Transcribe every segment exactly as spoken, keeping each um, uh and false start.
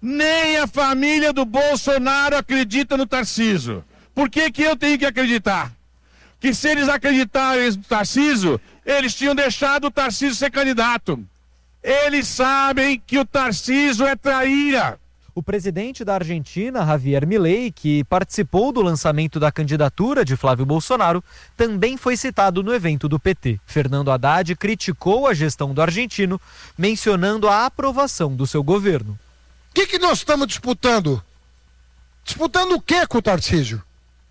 Nem a família do Bolsonaro acredita no Tarcísio. Por que que eu tenho que acreditar? Que se eles acreditarem no Tarcísio, eles tinham deixado o Tarcísio ser candidato. Eles sabem que o Tarcísio é traíra. O presidente da Argentina, Javier Milei, que participou do lançamento da candidatura de Flávio Bolsonaro, também foi citado no evento do P T. Fernando Haddad criticou a gestão do argentino, mencionando a aprovação do seu governo. O que que nós estamos disputando? Disputando o que com o Tarcísio?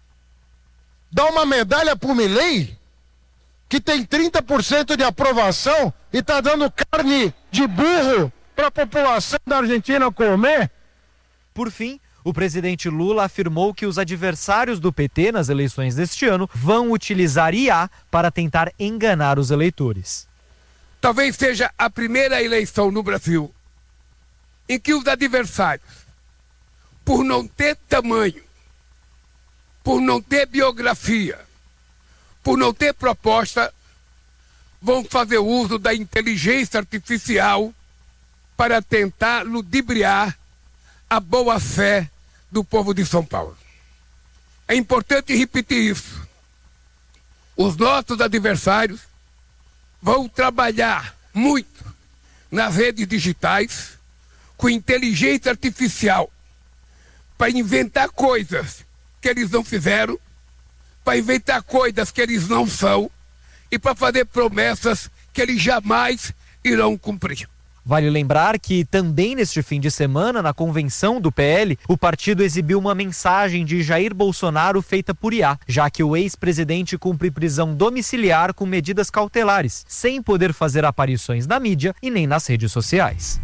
Dá uma medalha pro Milei, que tem trinta por cento de aprovação e está dando carne de burro para a população da Argentina comer? Por fim, o presidente Lula afirmou que os adversários do P T nas eleições deste ano vão utilizar I A para tentar enganar os eleitores. Talvez seja a primeira eleição no Brasil em que os adversários, por não ter tamanho, por não ter biografia, por não ter proposta, vão fazer uso da inteligência artificial para tentar ludibriar a boa-fé do povo de São Paulo. É importante repetir isso. Os nossos adversários vão trabalhar muito nas redes digitais com inteligência artificial para inventar coisas que eles não fizeram, para inventar coisas que eles não são e para fazer promessas que eles jamais irão cumprir. Vale lembrar que também neste fim de semana, na convenção do P L, o partido exibiu uma mensagem de Jair Bolsonaro feita por I A, já que o ex-presidente cumpre prisão domiciliar com medidas cautelares, sem poder fazer aparições na mídia e nem nas redes sociais.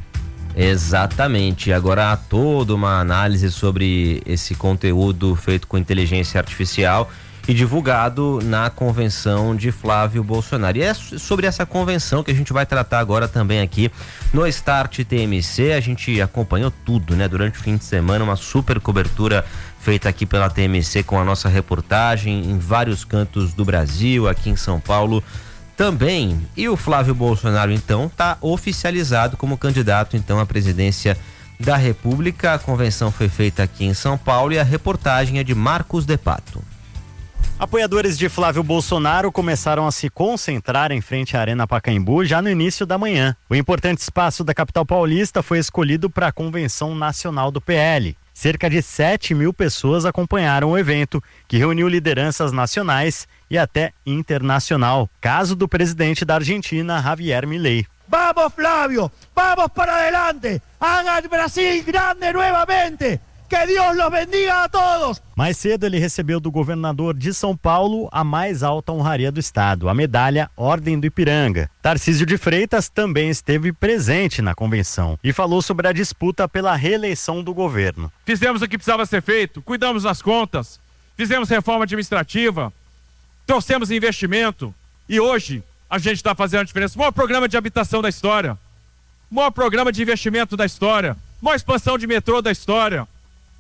Exatamente. Agora há toda uma análise sobre esse conteúdo feito com inteligência artificial e divulgado na convenção de Flávio Bolsonaro. E é sobre essa convenção que a gente vai tratar agora também aqui no Start T M C. A gente acompanhou tudo, né? Durante o fim de semana, uma super cobertura feita aqui pela T M C com a nossa reportagem em vários cantos do Brasil, aqui em São Paulo também. E o Flávio Bolsonaro, então, está oficializado como candidato, então, à presidência da República. A convenção foi feita aqui em São Paulo e a reportagem é de Marcos De Pato. Apoiadores de Flávio Bolsonaro começaram a se concentrar em frente à Arena Pacaembu já no início da manhã. O importante espaço da capital paulista foi escolhido para a Convenção Nacional do P L. Cerca de sete mil pessoas acompanharam o evento, que reuniu lideranças nacionais e até internacional. Caso do presidente da Argentina, Javier Milei. Vamos, Flávio! Vamos para adelante! Haga el Brasil grande nuevamente! Que Deus los bendiga a todos! Mais cedo ele recebeu do governador de São Paulo a mais alta honraria do estado, a medalha Ordem do Ipiranga. Tarcísio de Freitas também esteve presente na convenção e falou sobre a disputa pela reeleição do governo. Fizemos o que precisava ser feito, cuidamos das contas, fizemos reforma administrativa, trouxemos investimento e hoje a gente está fazendo a diferença. O maior programa de habitação da história, o maior programa de investimento da história, a maior expansão de metrô da história,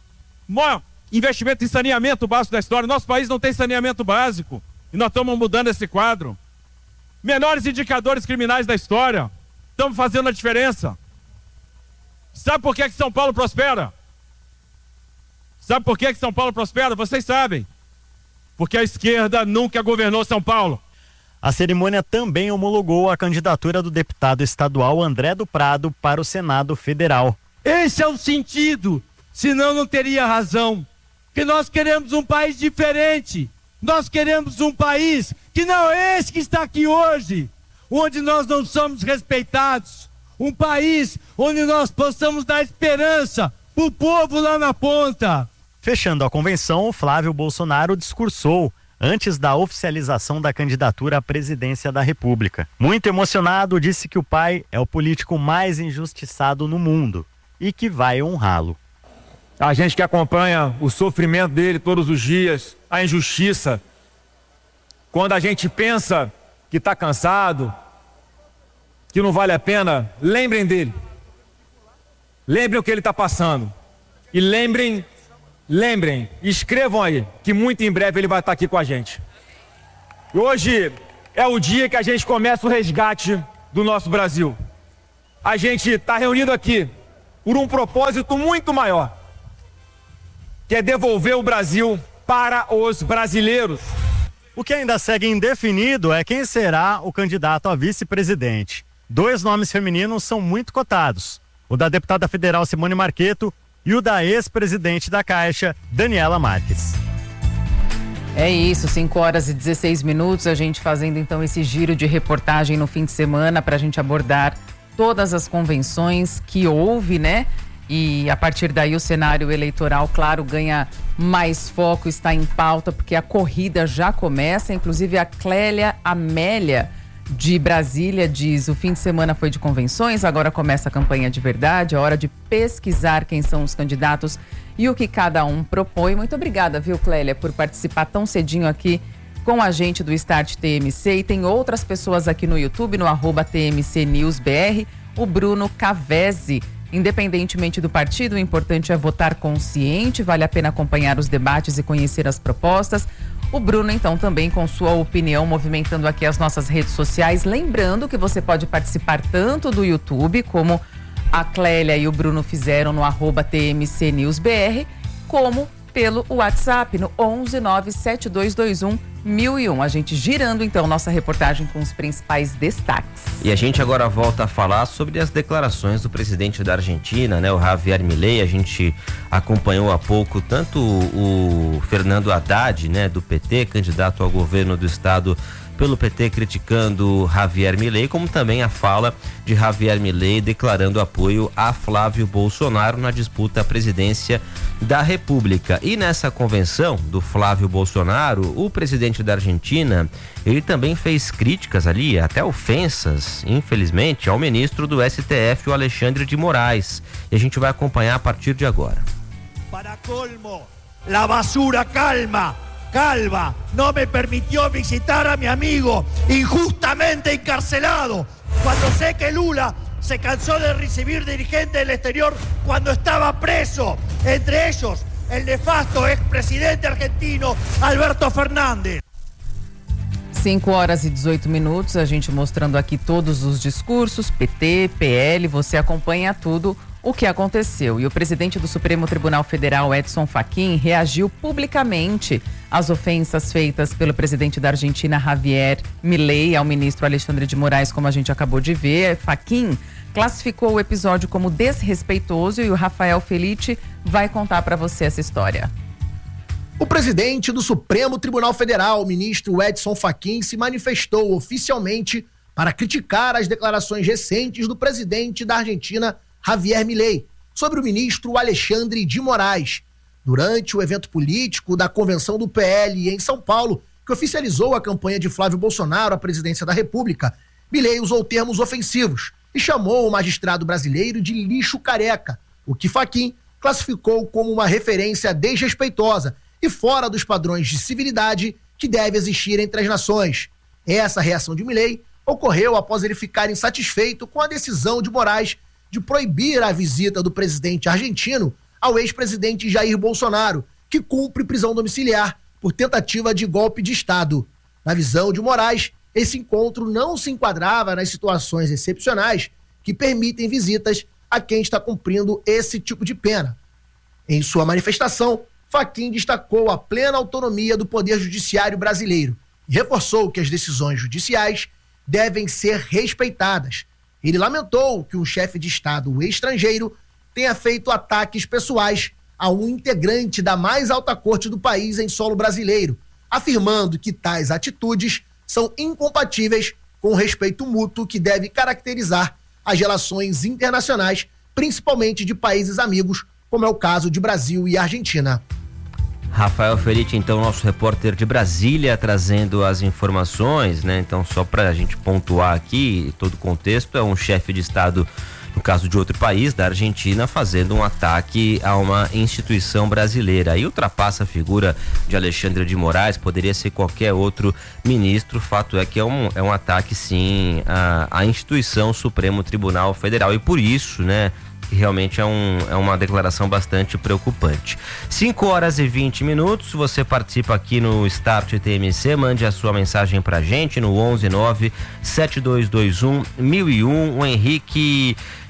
maior investimento em saneamento básico da história. Nosso país não tem saneamento básico e nós estamos mudando esse quadro. Menores indicadores criminais da história, estamos fazendo a diferença. Sabe por que que São Paulo prospera? Sabe por que que São Paulo prospera? Vocês sabem. Porque a esquerda nunca governou São Paulo. A cerimônia também homologou a candidatura do deputado estadual André do Prado para o Senado Federal. Esse é o sentido. Senão não teria razão, que nós queremos um país diferente, nós queremos um país que não é esse que está aqui hoje, onde nós não somos respeitados, um país onde nós possamos dar esperança para o povo lá na ponta. Fechando a convenção, Flávio Bolsonaro discursou antes da oficialização da candidatura à presidência da República. Muito emocionado, disse que o pai é o político mais injustiçado no mundo e que vai honrá-lo. A gente que acompanha o sofrimento dele todos os dias, a injustiça, quando a gente pensa que está cansado, que não vale a pena, lembrem dele. Lembrem o que ele está passando. E lembrem, lembrem, escrevam aí, que muito em breve ele vai estar aqui com a gente. Hoje é o dia que a gente começa o resgate do nosso Brasil. A gente está reunido aqui por um propósito muito maior, que é devolver o Brasil para os brasileiros. O que ainda segue indefinido é quem será o candidato a vice-presidente. Dois nomes femininos são muito cotados: o da deputada federal Simone Marqueto e o da ex-presidente da Caixa, Daniela Marques. É isso, cinco horas e dezesseis minutos, a gente fazendo então esse giro de reportagem no fim de semana para a gente abordar todas as convenções que houve, né? E a partir daí o cenário eleitoral, claro, ganha mais foco, está em pauta, porque a corrida já começa. Inclusive a Clélia Amélia de Brasília diz: o fim de semana foi de convenções, agora começa a campanha de verdade, é hora de pesquisar quem são os candidatos e o que cada um propõe. Muito obrigada, viu, Clélia, por participar tão cedinho aqui com a gente do Start T M C. E tem outras pessoas aqui no YouTube, no arroba T M C News B R, o Bruno Cavese. Independentemente do partido, o importante é votar consciente, vale a pena acompanhar os debates e conhecer as propostas. O Bruno, então, também com sua opinião, movimentando aqui as nossas redes sociais. Lembrando que você pode participar tanto do YouTube, como a Clélia e o Bruno fizeram no arroba T M C News B R, como pelo WhatsApp no onze nove sete dois dois um mil e um. A gente girando então nossa reportagem com os principais destaques. E a gente agora volta a falar sobre as declarações do presidente da Argentina, né, o Javier Milei. A gente acompanhou há pouco tanto o, o Fernando Haddad, né, do P T, candidato ao governo do estado pelo P T, criticando Javier Milei, como também a fala de Javier Milei declarando apoio a Flávio Bolsonaro na disputa à presidência da República. E nessa convenção do Flávio Bolsonaro, o presidente da Argentina, ele também fez críticas ali, até ofensas, infelizmente, ao ministro do S T F, o Alexandre de Moraes. E a gente vai acompanhar a partir de agora. Para colmo, la basura calma. Calva no me permitió visitar a mi amigo injustamente encarcelado, cuando sé que Lula se cansó de recibir dirigentes del exterior cuando estaba preso, entre ellos el nefasto expresidente argentino Alberto Fernández. cinco horas e dezoito minutos, a gente mostrando aqui todos os discursos, P T, P L, você acompanha tudo o que aconteceu. E o presidente do Supremo Tribunal Federal, Edson Fachin, reagiu publicamente às ofensas feitas pelo presidente da Argentina, Javier Milei, ao ministro Alexandre de Moraes, como a gente acabou de ver. Fachin classificou o episódio como desrespeitoso e o Rafael Felice vai contar para você essa história. O presidente do Supremo Tribunal Federal, o ministro Edson Fachin, se manifestou oficialmente para criticar as declarações recentes do presidente da Argentina, Javier Milei, sobre o ministro Alexandre de Moraes. Durante o evento político da convenção do P L em São Paulo, que oficializou a campanha de Flávio Bolsonaro à presidência da República, Milei usou termos ofensivos e chamou o magistrado brasileiro de lixo careca, o que Fachin classificou como uma referência desrespeitosa e fora dos padrões de civilidade que deve existir entre as nações. Essa reação de Milei ocorreu após ele ficar insatisfeito com a decisão de Moraes de proibir a visita do presidente argentino ao ex-presidente Jair Bolsonaro, que cumpre prisão domiciliar por tentativa de golpe de Estado. Na visão de Moraes, esse encontro não se enquadrava nas situações excepcionais que permitem visitas a quem está cumprindo esse tipo de pena. Em sua manifestação, Fachin destacou a plena autonomia do Poder Judiciário brasileiro e reforçou que as decisões judiciais devem ser respeitadas. Ele lamentou que um chefe de Estado estrangeiro tenha feito ataques pessoais a um integrante da mais alta corte do país em solo brasileiro, afirmando que tais atitudes são incompatíveis com o respeito mútuo que deve caracterizar as relações internacionais, principalmente de países amigos, como é o caso de Brasil e Argentina. Rafael Felice, então, nosso repórter de Brasília, trazendo as informações, né? Então, só para a gente pontuar aqui, todo o contexto, é um chefe de Estado, no caso de outro país, da Argentina, fazendo um ataque a uma instituição brasileira. Aí ultrapassa a figura de Alexandre de Moraes, poderia ser qualquer outro ministro. O fato é que é um, é um ataque, sim, à, à instituição Supremo Tribunal Federal. E por isso, né, realmente é, um, é uma declaração bastante preocupante. cinco horas e vinte minutos, você participa aqui no Start T M C, mande a sua mensagem pra gente no onze nove sete dois dois um mil e um. O Henrique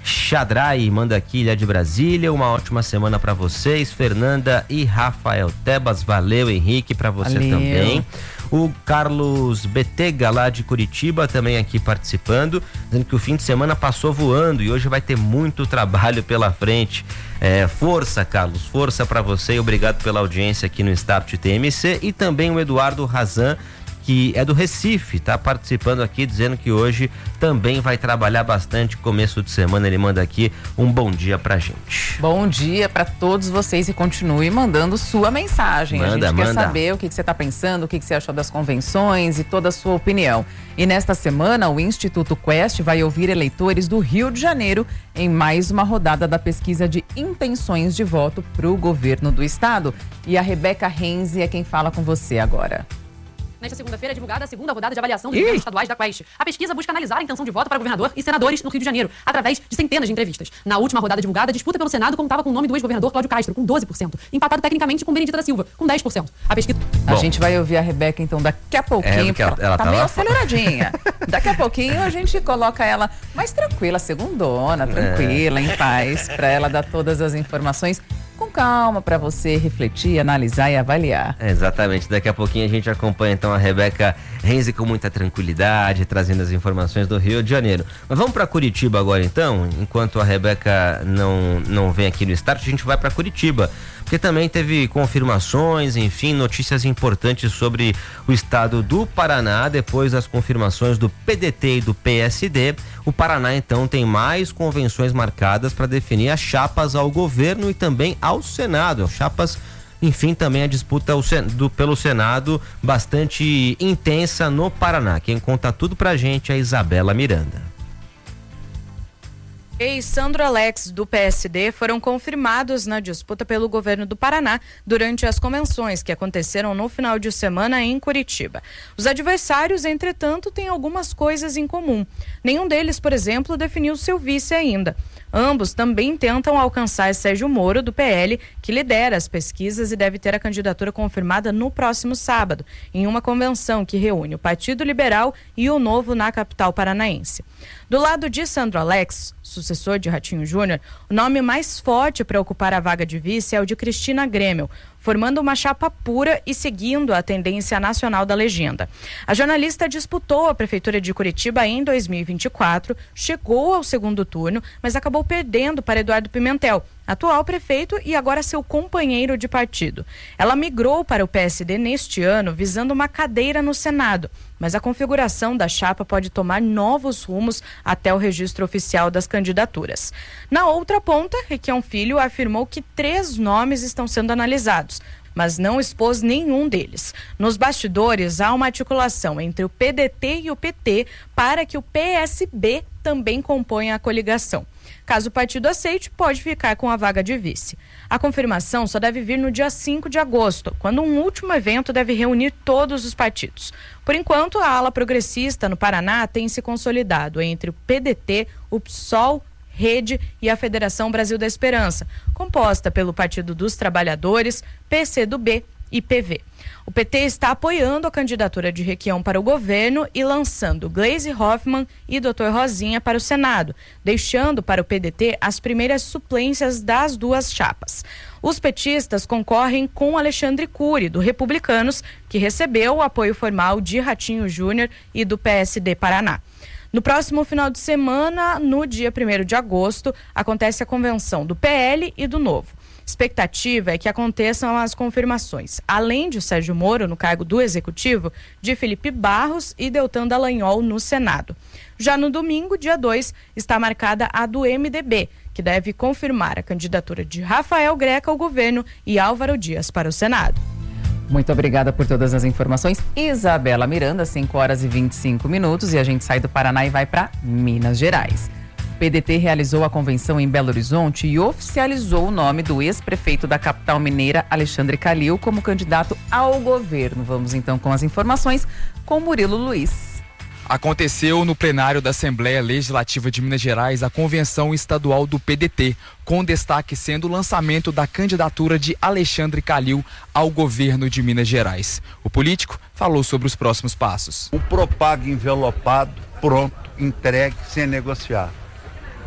Xadrai manda aqui, Ilha de Brasília. Uma ótima semana para vocês, Fernanda e Rafael Tebas. Valeu, Henrique, para você Valeu. também. O Carlos Betega, lá de Curitiba, também aqui participando, dizendo que o fim de semana passou voando e hoje vai ter muito trabalho pela frente. É, força, Carlos, força para você e obrigado pela audiência aqui no Start T M C. E também o Eduardo Razan, que é do Recife, tá participando aqui, dizendo que hoje também vai trabalhar bastante. Começo de semana, ele manda aqui um bom dia pra gente. Bom dia para todos vocês e continue mandando sua mensagem. Manda, a gente manda. quer saber o que, que você está pensando, o que, que você achou das convenções e toda a sua opinião. E nesta semana, o Instituto Quest vai ouvir eleitores do Rio de Janeiro em mais uma rodada da pesquisa de intenções de voto para o governo do estado. E a Rebeca Renzi é quem fala com você agora. Nesta segunda-feira é divulgada a segunda rodada de avaliação dos governos estaduais da Quest. A pesquisa busca analisar a intenção de voto para governador e senadores no Rio de Janeiro, através de centenas de entrevistas. Na última rodada divulgada, a disputa pelo Senado contava com o nome do ex-governador Cláudio Castro, com doze por cento, empatado tecnicamente com Benedita da Silva, com dez por cento. A pesquisa... A Bom, gente vai ouvir a Rebeca, então, daqui a pouquinho, é, porque ela, ela tá tá meio lá aceleradinha. Daqui a pouquinho a gente coloca ela mais tranquila, segundona, tranquila, é. em paz, para ela dar todas as informações com calma para você refletir, analisar e avaliar. É, exatamente, daqui a pouquinho a gente acompanha então a Rebeca Renzi com muita tranquilidade, trazendo as informações do Rio de Janeiro. Mas vamos para Curitiba agora então, enquanto a Rebeca não, não vem aqui no Start, a gente vai para Curitiba, porque também teve confirmações, enfim, notícias importantes sobre o estado do Paraná, depois das confirmações do P D T e do P S D. O Paraná então tem mais convenções marcadas para definir as chapas ao governo e também ao Senado, chapas, enfim, também a disputa do, pelo Senado bastante intensa no Paraná. Quem conta tudo pra gente é a Isabela Miranda. E Sandro Alex, do P S D, foram confirmados na disputa pelo governo do Paraná durante as convenções que aconteceram no final de semana em Curitiba. Os adversários, entretanto, têm algumas coisas em comum. Nenhum deles, por exemplo, definiu seu vice ainda. Ambos também tentam alcançar Sérgio Moro, do P L, que lidera as pesquisas e deve ter a candidatura confirmada no próximo sábado, em uma convenção que reúne o Partido Liberal e o Novo na capital paranaense. Do lado de Sandro Alex, sucessor de Ratinho Júnior, o nome mais forte para ocupar a vaga de vice é o de Cristina Grêmio, formando uma chapa pura e seguindo a tendência nacional da legenda. A jornalista disputou a Prefeitura de Curitiba em dois mil e vinte e quatro, chegou ao segundo turno, mas acabou perdendo para Eduardo Pimentel, atual prefeito e agora seu companheiro de partido. Ela migrou para o P S D neste ano, visando uma cadeira no Senado, mas a configuração da chapa pode tomar novos rumos até o registro oficial das candidaturas. Na outra ponta, Requião Filho afirmou que três nomes estão sendo analisados, mas não expôs nenhum deles. Nos bastidores, há uma articulação entre o P D T e o P T para que o P S B também componha a coligação. Caso o partido aceite, pode ficar com a vaga de vice. A confirmação só deve vir no dia cinco de agosto, quando um último evento deve reunir todos os partidos. Por enquanto, a ala progressista no Paraná tem se consolidado entre o P D T, o P SOL, Rede e a Federação Brasil da Esperança, composta pelo Partido dos Trabalhadores, P C do B e P V. O P T está apoiando a candidatura de Requião para o governo e lançando Gleisi Hoffmann e doutor Rosinha para o Senado, deixando para o P D T as primeiras suplências das duas chapas. Os petistas concorrem com Alexandre Cury, do Republicanos, que recebeu o apoio formal de Ratinho Júnior e do P S D Paraná. No próximo final de semana, no dia primeiro de agosto, acontece a convenção do P L e do Novo. Expectativa é que aconteçam as confirmações, além de Sérgio Moro no cargo do Executivo, de Felipe Barros e Deltan Dallagnol no Senado. Já no domingo, dia dois, está marcada a do M D B, que deve confirmar a candidatura de Rafael Greca ao governo e Álvaro Dias para o Senado. Muito obrigada por todas as informações. Isabela Miranda, cinco horas e vinte e cinco minutos, e a gente sai do Paraná e vai para Minas Gerais. O P D T realizou a convenção em Belo Horizonte e oficializou o nome do ex-prefeito da capital mineira, Alexandre Calil, como candidato ao governo. Vamos então com as informações com Murilo Luiz. Aconteceu no plenário da Assembleia Legislativa de Minas Gerais a convenção estadual do P D T, com destaque sendo o lançamento da candidatura de Alexandre Calil ao governo de Minas Gerais. O político falou sobre os próximos passos. Um propago envelopado, pronto, entregue, sem negociar.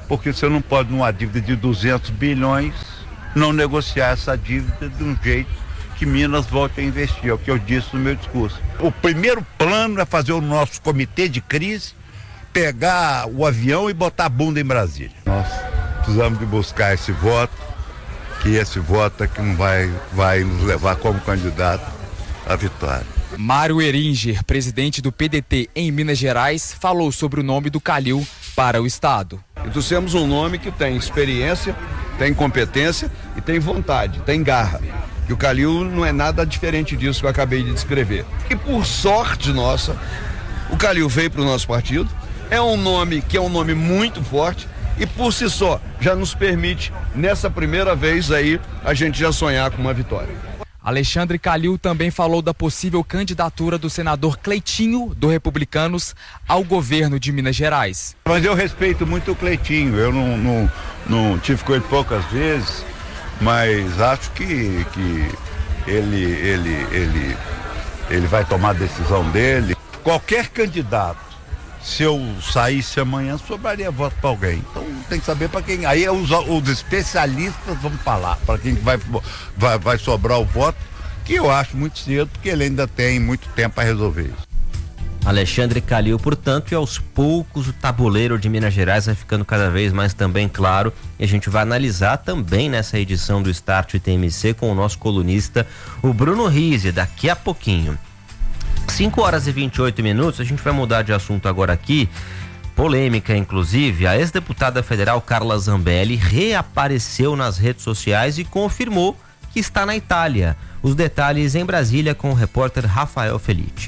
porque você não pode, numa dívida de duzentos bilhões, não negociar essa dívida de um jeito que Minas volte a investir, é o que eu disse no meu discurso. O primeiro plano é fazer o nosso comitê de crise pegar o avião e botar a bunda em Brasília. Nós precisamos de buscar esse voto, que esse voto é que não vai, vai nos levar como candidato à vitória. Mário Eringer, presidente do P D T em Minas Gerais, falou sobre o nome do Calil para o estado. E trouxemos um nome que tem experiência, tem competência e tem vontade, tem garra. E o Calil não é nada diferente disso que eu acabei de descrever. E por sorte nossa, o Calil veio para o nosso partido, é um nome que é um nome muito forte e por si só já nos permite, nessa primeira vez aí, a gente já sonhar com uma vitória. Alexandre Calil também falou da possível candidatura do senador Cleitinho, do Republicanos, ao governo de Minas Gerais. Mas eu respeito muito o Cleitinho, eu não, não, não tive com ele poucas vezes, mas acho que, que ele, ele, ele, ele vai tomar a decisão dele. Qualquer candidato, se eu saísse amanhã, sobraria voto para alguém. Então tem que saber para quem. Aí os, os especialistas vão falar para quem vai, vai, vai sobrar o voto, que eu acho muito cedo, porque ele ainda tem muito tempo para resolver isso. Alexandre Calil, portanto, e aos poucos o tabuleiro de Minas Gerais vai ficando cada vez mais também claro, e a gente vai analisar também nessa edição do Start I T M C com o nosso colunista, o Bruno Rizzi, daqui a pouquinho. cinco horas e vinte e oito minutos, a gente vai mudar de assunto agora aqui, polêmica inclusive. A ex-deputada federal Carla Zambelli reapareceu nas redes sociais e confirmou que está na Itália. Os detalhes em Brasília com o repórter Rafael Felitti.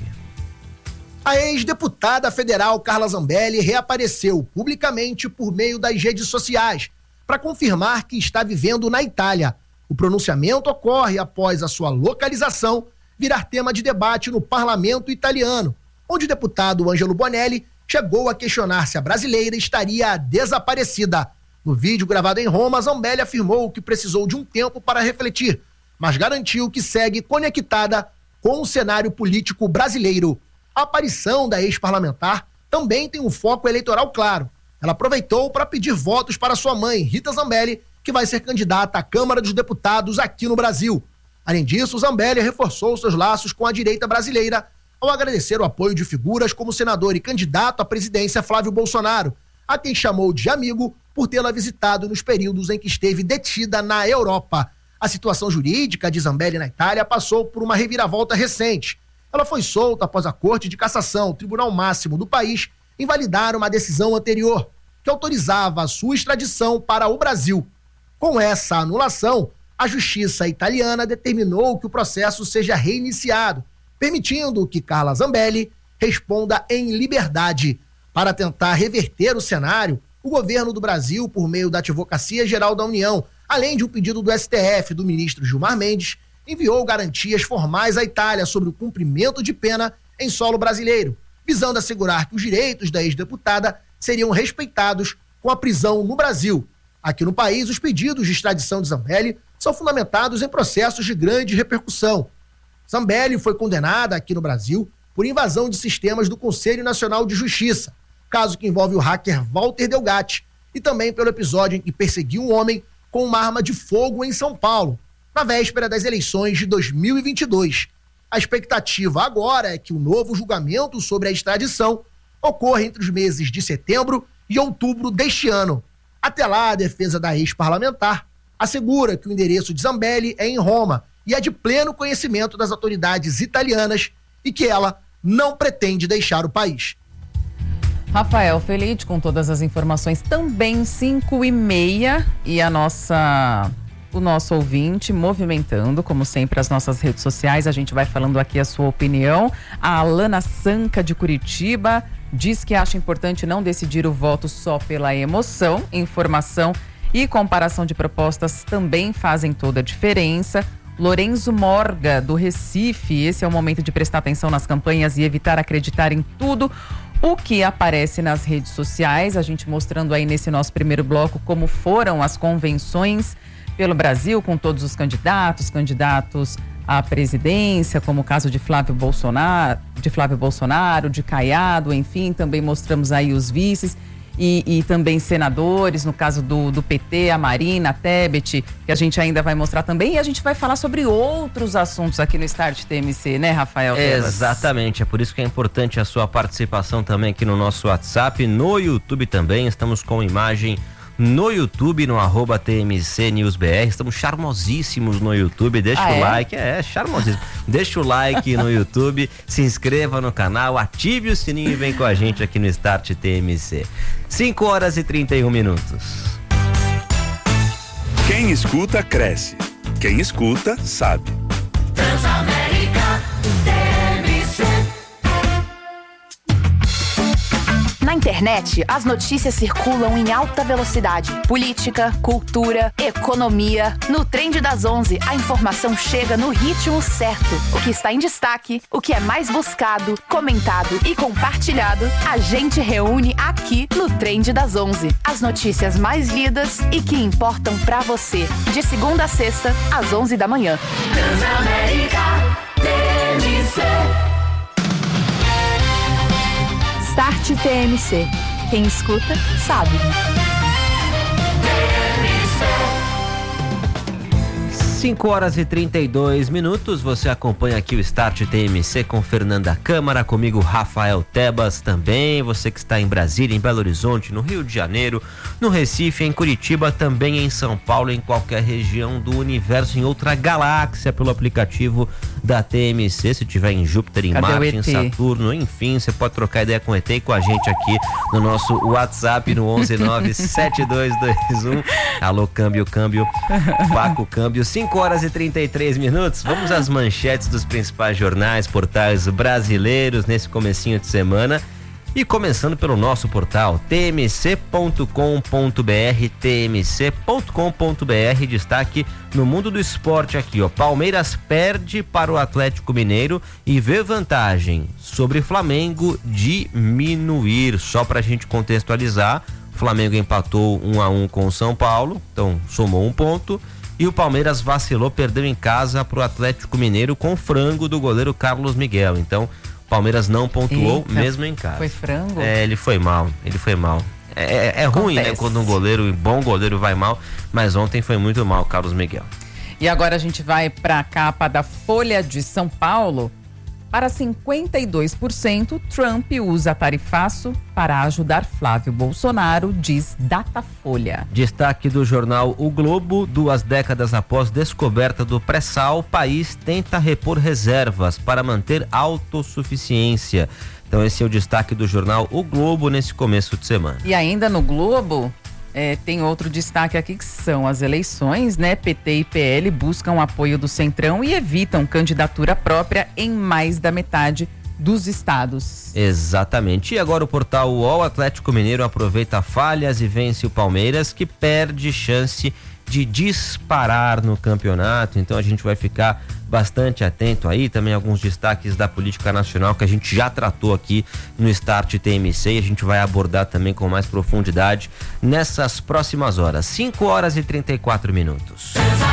A ex-deputada federal Carla Zambelli reapareceu publicamente por meio das redes sociais para confirmar que está vivendo na Itália. O pronunciamento ocorre após a sua localização virar tema de debate no parlamento italiano, onde o deputado Ângelo Bonelli chegou a questionar se a brasileira estaria desaparecida. No vídeo gravado em Roma, Zambelli afirmou que precisou de um tempo para refletir, mas garantiu que segue conectada com o cenário político brasileiro. A aparição da ex-parlamentar também tem um foco eleitoral claro. Ela aproveitou para pedir votos para sua mãe, Rita Zambelli, que vai ser candidata à Câmara dos Deputados aqui no Brasil. Além disso, Zambelli reforçou seus laços com a direita brasileira ao agradecer o apoio de figuras como o senador e candidato à presidência Flávio Bolsonaro, a quem chamou de amigo por tê-la visitado nos períodos em que esteve detida na Europa. A situação jurídica de Zambelli na Itália passou por uma reviravolta recente. Ela foi solta após a Corte de Cassação, o Tribunal Máximo do país, invalidar uma decisão anterior, que autorizava a sua extradição para o Brasil. Com essa anulação, a justiça italiana determinou que o processo seja reiniciado, permitindo que Carla Zambelli responda em liberdade. Para tentar reverter o cenário, o governo do Brasil, por meio da Advocacia Geral da União, além de um pedido do S T F do ministro Gilmar Mendes, enviou garantias formais à Itália sobre o cumprimento de pena em solo brasileiro, visando assegurar que os direitos da ex-deputada seriam respeitados com a prisão no Brasil. Aqui no país, os pedidos de extradição de Zambelli são fundamentados em processos de grande repercussão. Zambelli foi condenada aqui no Brasil por invasão de sistemas do Conselho Nacional de Justiça, caso que envolve o hacker Walter Delgatti, e também pelo episódio em que perseguiu um homem com uma arma de fogo em São Paulo, na véspera das eleições de dois mil e vinte e dois. A expectativa agora é que o novo julgamento sobre a extradição ocorra entre os meses de setembro e outubro deste ano. Até lá, a defesa da ex-parlamentar assegura que o endereço de Zambelli é em Roma e é de pleno conhecimento das autoridades italianas e que ela não pretende deixar o país. Rafael Felitti com todas as informações, também cinco e meia, e a nossa, o nosso ouvinte movimentando, como sempre, as nossas redes sociais. A gente vai falando aqui a sua opinião. A Alana Sanca de Curitiba diz que acha importante não decidir o voto só pela emoção. Informação e comparação de propostas também fazem toda a diferença. Lorenzo Morga, do Recife, esse é o momento de prestar atenção nas campanhas e evitar acreditar em tudo o que aparece nas redes sociais. A gente mostrando aí nesse nosso primeiro bloco como foram as convenções pelo Brasil, com todos os candidatos, candidatos à presidência, como o caso de Flávio Bolsonaro, de Flávio Bolsonaro, de Caiado, enfim, também mostramos aí os vices. e, e também senadores, no caso do, do P T, a Marina, a Tebet, que a gente ainda vai mostrar também, e a gente vai falar sobre outros assuntos aqui no Start T M C, né, Rafael? Exatamente, é por isso que é importante a sua participação também aqui no nosso WhatsApp, no YouTube também, estamos com imagem no YouTube, no arroba T M C News B R, estamos charmosíssimos no YouTube, deixa Ah, o é? like, é, charmosíssimo, deixa o like no YouTube, se inscreva no canal, ative o sininho e vem com a gente aqui no Start T M C. cinco horas e trinta e um minutos. Quem escuta, cresce. Quem escuta, sabe. Transamérica T M C. Na internet, as notícias circulam em alta velocidade. Política, cultura, economia. No Trend das onze, a informação chega no ritmo certo. O que está em destaque, o que é mais buscado, comentado e compartilhado, a gente reúne aqui no Trend das onze. As notícias mais lidas e que importam pra você. De segunda a sexta, às onze da manhã. Transamérica T M C. Start T M C. Quem escuta, sabe. cinco horas e trinta e dois minutos, você acompanha aqui o Start T M C com Fernanda Câmara, comigo Rafael Tebas também, você que está em Brasília, em Belo Horizonte, no Rio de Janeiro, no Recife, em Curitiba, também em São Paulo, em qualquer região do universo, em outra galáxia, pelo aplicativo da T M C, se tiver em Júpiter, em Cadê Marte, o em E T? Saturno, enfim, você pode trocar ideia com o E T e com a gente aqui no nosso WhatsApp no onze nove sete dois dois um. Alô, câmbio, câmbio, Paco, câmbio, cinco horas e trinta e três minutos. Vamos às manchetes dos principais jornais, portais brasileiros nesse comecinho de semana. E começando pelo nosso portal t m c ponto com ponto b r, t m c ponto com ponto b r, destaque no mundo do esporte aqui, ó. Palmeiras perde para o Atlético Mineiro e vê vantagem sobre Flamengo diminuir. Só pra gente contextualizar, o Flamengo empatou um a um com o São Paulo, então somou um ponto. E o Palmeiras vacilou, perdeu em casa pro Atlético Mineiro com frango do goleiro Carlos Miguel. Então, o Palmeiras não pontuou, Eita, mesmo em casa. Foi frango? É, ele foi mal, ele foi mal. É, é, é ruim, né, quando um goleiro, um bom goleiro vai mal, mas ontem foi muito mal o Carlos Miguel. E agora a gente vai para a capa da Folha de São Paulo. Para cinquenta e dois por cento, Trump usa tarifaço para ajudar Flávio Bolsonaro, diz Datafolha. Destaque do jornal O Globo: duas décadas após descoberta do pré-sal, o país tenta repor reservas para manter autossuficiência. Então esse é o destaque do jornal O Globo nesse começo de semana. E ainda no Globo, é, tem outro destaque aqui que são as eleições, né? P T e P L buscam apoio do Centrão e evitam candidatura própria em mais da metade dos estados. Exatamente. E agora o portal U O L: Atlético Mineiro aproveita falhas e vence o Palmeiras, que perde chance de disparar no campeonato. Então a gente vai ficar bastante atento aí, também alguns destaques da política nacional que a gente já tratou aqui no Start T M C e a gente vai abordar também com mais profundidade nessas próximas horas. cinco horas e trinta e quatro minutos.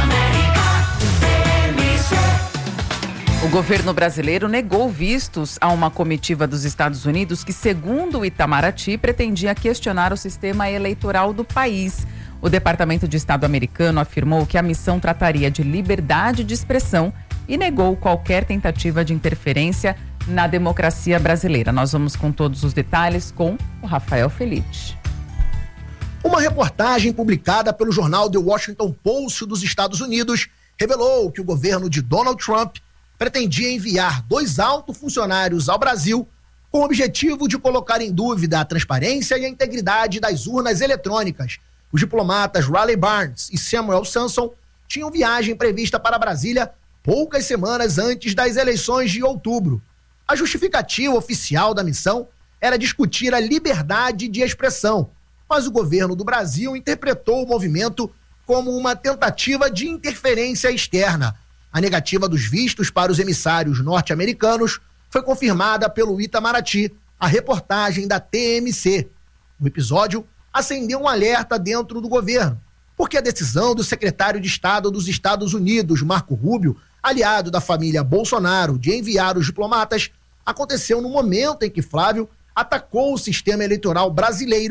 O governo brasileiro negou vistos a uma comitiva dos Estados Unidos que, segundo o Itamaraty, pretendia questionar o sistema eleitoral do país. O Departamento de Estado americano afirmou que a missão trataria de liberdade de expressão e negou qualquer tentativa de interferência na democracia brasileira. Nós vamos com todos os detalhes com o Rafael Felite. Uma reportagem publicada pelo jornal The Washington Post dos Estados Unidos revelou que o governo de Donald Trump pretendia enviar dois altos funcionários ao Brasil com o objetivo de colocar em dúvida a transparência e a integridade das urnas eletrônicas. Os diplomatas Riley Barnes e Samuel Sanson tinham viagem prevista para Brasília poucas semanas antes das eleições de outubro. A justificativa oficial da missão era discutir a liberdade de expressão, mas o governo do Brasil interpretou o movimento como uma tentativa de interferência externa. A negativa dos vistos para os emissários norte-americanos foi confirmada pelo Itamaraty, a reportagem da T M C. O episódio acendeu um alerta dentro do governo, porque a decisão do secretário de Estado dos Estados Unidos, Marco Rubio, aliado da família Bolsonaro, de enviar os diplomatas, aconteceu no momento em que Flávio atacou o sistema eleitoral brasileiro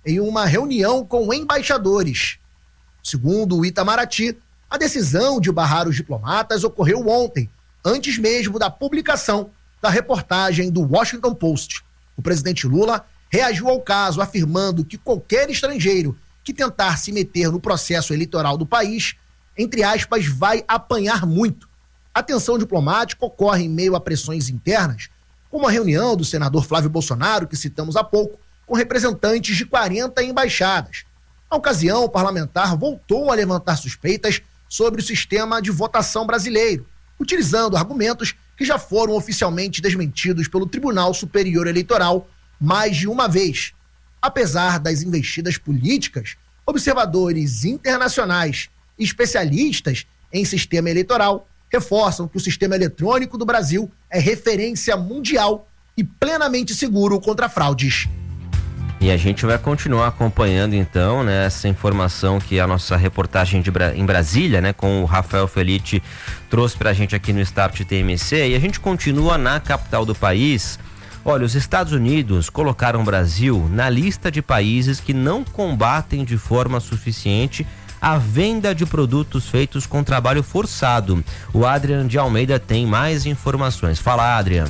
em uma reunião com embaixadores. Segundo o Itamaraty, a decisão de barrar os diplomatas ocorreu ontem, antes mesmo da publicação da reportagem do Washington Post. O presidente Lula reagiu ao caso, afirmando que qualquer estrangeiro que tentar se meter no processo eleitoral do país, entre aspas, vai apanhar muito. A tensão diplomática ocorre em meio a pressões internas, como a reunião do senador Flávio Bolsonaro, que citamos há pouco, com representantes de quarenta embaixadas. Na ocasião, o parlamentar voltou a levantar suspeitas sobre o sistema de votação brasileiro, utilizando argumentos que já foram oficialmente desmentidos pelo Tribunal Superior Eleitoral mais de uma vez. Apesar das investidas políticas, observadores internacionais e especialistas em sistema eleitoral reforçam que o sistema eletrônico do Brasil é referência mundial e plenamente seguro contra fraudes. E a gente vai continuar acompanhando então, né, essa informação que a nossa reportagem de Bra- em Brasília, né, com o Rafael Felitti trouxe pra gente aqui no Start T M C, e a gente continua na capital do país. Olha, os Estados Unidos colocaram o Brasil na lista de países que não combatem de forma suficiente a venda de produtos feitos com trabalho forçado. O Adrian de Almeida tem mais informações. Fala, Adrian.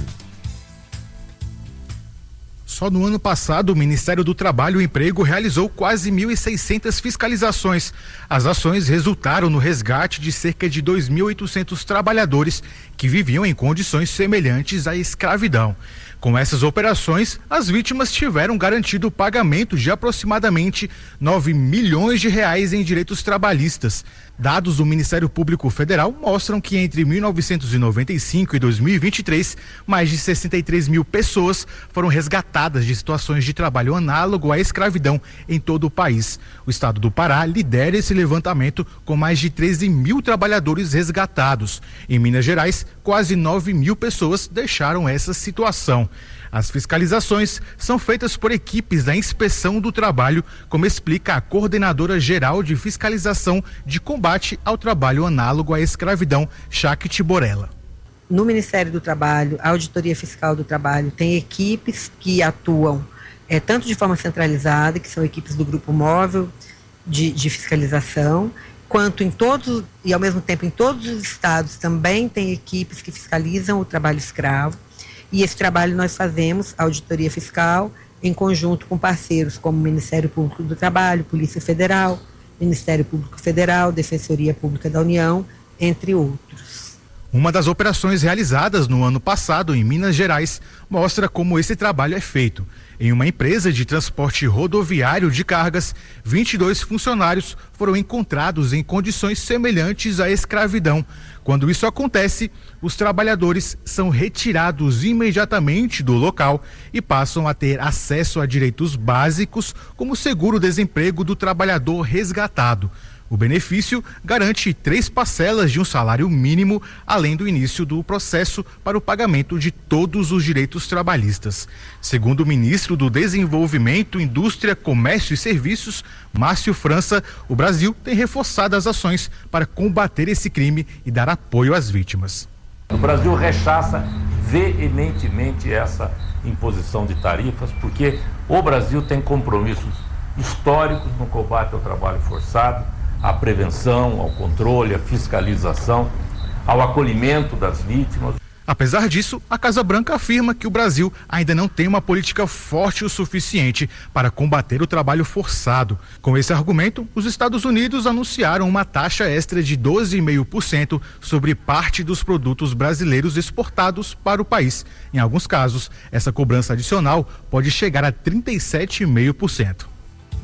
Só no ano passado, o Ministério do Trabalho e Emprego realizou quase mil e seiscentas fiscalizações. As ações resultaram no resgate de cerca de dois mil e oitocentos trabalhadores que viviam em condições semelhantes à escravidão. Com essas operações, as vítimas tiveram garantido o pagamento de aproximadamente nove milhões de reais em direitos trabalhistas. Dados do Ministério Público Federal mostram que entre mil novecentos e noventa e cinco e dois mil e vinte e três, mais de sessenta e três mil pessoas foram resgatadas de situações de trabalho análogo à escravidão em todo o país. O estado do Pará lidera esse levantamento com mais de treze mil trabalhadores resgatados. Em Minas Gerais, quase nove mil pessoas deixaram essa situação. As fiscalizações são feitas por equipes da Inspeção do Trabalho, como explica a coordenadora geral de fiscalização de combate ao trabalho análogo à escravidão, Shakti Borella. No Ministério do Trabalho, a Auditoria Fiscal do Trabalho tem equipes que atuam é, tanto de forma centralizada, que são equipes do Grupo Móvel de, de Fiscalização, quanto em todos, e ao mesmo tempo em todos os estados também tem equipes que fiscalizam o trabalho escravo. E esse trabalho nós fazemos, a auditoria fiscal, em conjunto com parceiros como o Ministério Público do Trabalho, Polícia Federal, Ministério Público Federal, Defensoria Pública da União, entre outros. Uma das operações realizadas no ano passado em Minas Gerais mostra como esse trabalho é feito. Em uma empresa de transporte rodoviário de cargas, vinte e dois funcionários foram encontrados em condições semelhantes à escravidão. Quando isso acontece, os trabalhadores são retirados imediatamente do local e passam a ter acesso a direitos básicos, como o seguro-desemprego do trabalhador resgatado. O benefício garante três parcelas de um salário mínimo, além do início do processo para o pagamento de todos os direitos trabalhistas. Segundo o ministro do Desenvolvimento, Indústria, Comércio e Serviços, Márcio França, o Brasil tem reforçado as ações para combater esse crime e dar apoio às vítimas. O Brasil rechaça veementemente essa imposição de tarifas, porque o Brasil tem compromissos históricos no combate ao trabalho forçado, à prevenção, ao controle, à fiscalização, ao acolhimento das vítimas. Apesar disso, a Casa Branca afirma que o Brasil ainda não tem uma política forte o suficiente para combater o trabalho forçado. Com esse argumento, os Estados Unidos anunciaram uma taxa extra de doze vírgula cinco por cento sobre parte dos produtos brasileiros exportados para o país. Em alguns casos, essa cobrança adicional pode chegar a trinta e sete vírgula cinco por cento.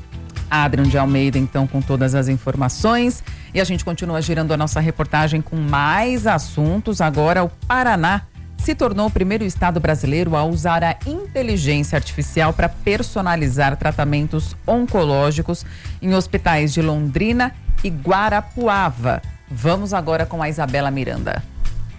Adrian de Almeida, então, com todas as informações. E a gente continua girando a nossa reportagem com mais assuntos. Agora, o Paraná se tornou o primeiro estado brasileiro a usar a inteligência artificial para personalizar tratamentos oncológicos em hospitais de Londrina e Guarapuava. Vamos agora com a Isabela Miranda.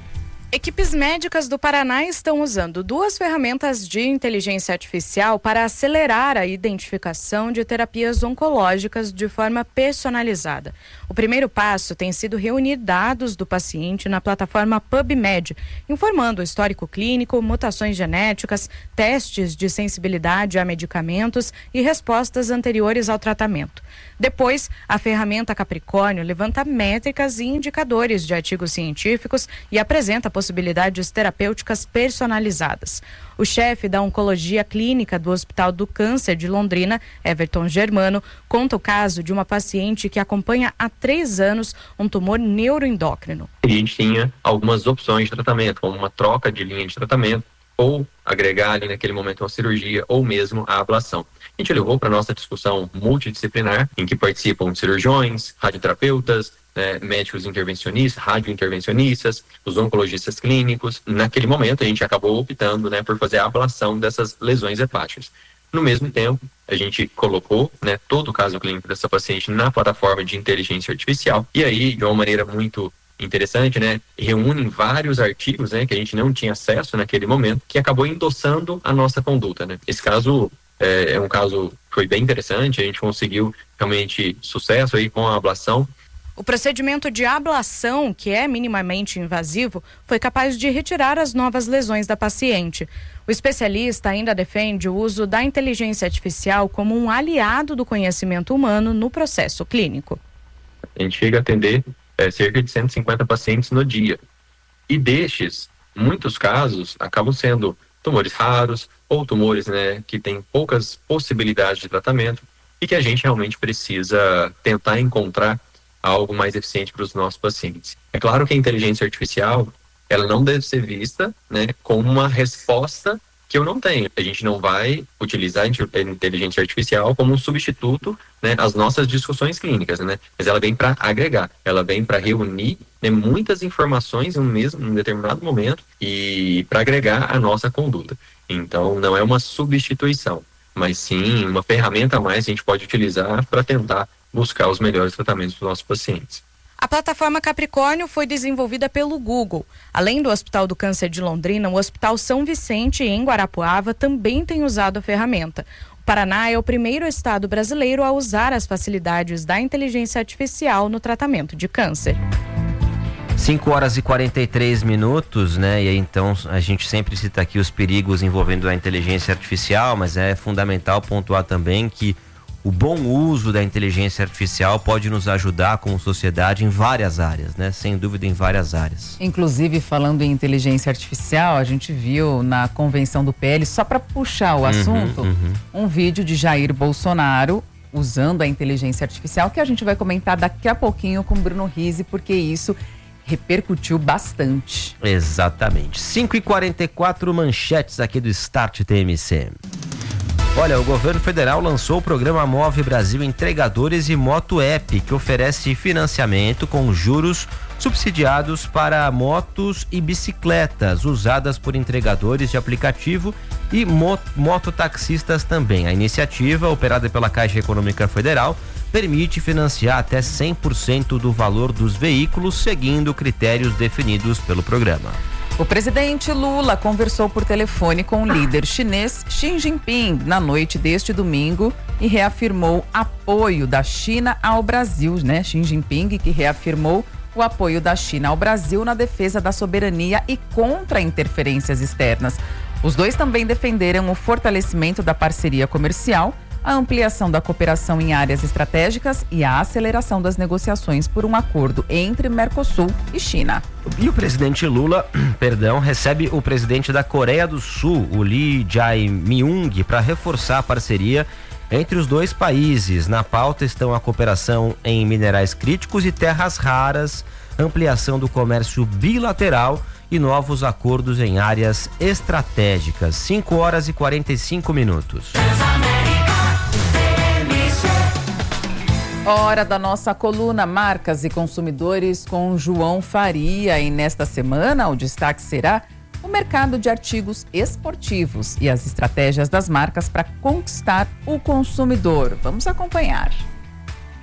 Equipes médicas do Paraná estão usando duas ferramentas de inteligência artificial para acelerar a identificação de terapias oncológicas de forma personalizada. O primeiro passo tem sido reunir dados do paciente na plataforma PubMed, informando o histórico clínico, mutações genéticas, testes de sensibilidade a medicamentos e respostas anteriores ao tratamento. Depois, a ferramenta Capricórnio levanta métricas e indicadores de artigos científicos e apresenta possibilidades terapêuticas personalizadas. O chefe da Oncologia Clínica do Hospital do Câncer de Londrina, Everton Germano, conta o caso de uma paciente que acompanha há três anos um tumor neuroendócrino. A gente tinha algumas opções de tratamento, como uma troca de linha de tratamento, ou agregar ali naquele momento uma cirurgia, ou mesmo a ablação. A gente levou para a nossa discussão multidisciplinar, em que participam cirurgiões, radioterapeutas, né, médicos intervencionistas, radiointervencionistas, os oncologistas clínicos. Naquele momento, a gente acabou optando, né, por fazer a ablação dessas lesões hepáticas. No mesmo tempo, a gente colocou, né, todo o caso clínico dessa paciente na plataforma de inteligência artificial, e aí, de uma maneira muito interessante, né, reúne vários artigos, né, que a gente não tinha acesso naquele momento, que acabou endossando a nossa conduta, né. Esse caso é, é um caso que foi bem interessante, a gente conseguiu realmente sucesso aí com a ablação. O procedimento de ablação, que é minimamente invasivo, foi capaz de retirar as novas lesões da paciente. O especialista ainda defende o uso da inteligência artificial como um aliado do conhecimento humano no processo clínico. A gente chega a atender é, cerca de cento e cinquenta pacientes no dia. E destes, muitos casos acabam sendo tumores raros ou tumores, né, que têm poucas possibilidades de tratamento e que a gente realmente precisa tentar encontrar algo mais eficiente para os nossos pacientes. É claro que a inteligência artificial, ela não deve ser vista, né, como uma resposta que eu não tenho. A gente não vai utilizar a inteligência artificial como um substituto, né, às nossas discussões clínicas, né? Mas ela vem para agregar, ela vem para reunir, né, muitas informações em um mesmo, em um determinado momento e para agregar a nossa conduta. Então, não é uma substituição, mas sim uma ferramenta a mais que a gente pode utilizar para tentar buscar os melhores tratamentos para os nossos pacientes. A plataforma Capricórnio foi desenvolvida pelo Google. Além do Hospital do Câncer de Londrina, o Hospital São Vicente, em Guarapuava, também tem usado a ferramenta. O Paraná é o primeiro estado brasileiro a usar as facilidades da inteligência artificial no tratamento de câncer. cinco horas e quarenta e três minutos, né? E aí, então a gente sempre cita aqui os perigos envolvendo a inteligência artificial, mas é fundamental pontuar também que o bom uso da inteligência artificial pode nos ajudar como sociedade em várias áreas, né? Sem dúvida, em várias áreas. Inclusive, falando em inteligência artificial, a gente viu na convenção do P L, só para puxar o assunto, uhum, uhum. um vídeo de Jair Bolsonaro usando a inteligência artificial, que a gente vai comentar daqui a pouquinho com Bruno Rizzi, porque isso repercutiu bastante. Exatamente. cinco e quarenta e quatro, manchetes aqui do Start T M C. Olha, o governo federal lançou o programa Move Brasil Entregadores e Moto App, que oferece financiamento com juros subsidiados para motos e bicicletas usadas por entregadores de aplicativo e mot- mototaxistas também. A iniciativa, operada pela Caixa Econômica Federal, permite financiar até cem por cento do valor dos veículos, seguindo critérios definidos pelo programa. O presidente Lula conversou por telefone com o líder chinês Xi Jinping na noite deste domingo e reafirmou apoio da China ao Brasil, né? Xi Jinping, que reafirmou o apoio da China ao Brasil na defesa da soberania e contra interferências externas. Os dois também defenderam o fortalecimento da parceria comercial, a ampliação da cooperação em áreas estratégicas e a aceleração das negociações por um acordo entre Mercosul e China. E o presidente Lula, perdão, recebe o presidente da Coreia do Sul, o Lee Jae-myung, para reforçar a parceria entre os dois países. Na pauta estão a cooperação em minerais críticos e terras raras, ampliação do comércio bilateral e novos acordos em áreas estratégicas. cinco horas e quarenta e cinco minutos. Hora da nossa coluna Marcas e Consumidores com João Faria. E nesta semana o destaque será o mercado de artigos esportivos e as estratégias das marcas para conquistar o consumidor. Vamos acompanhar.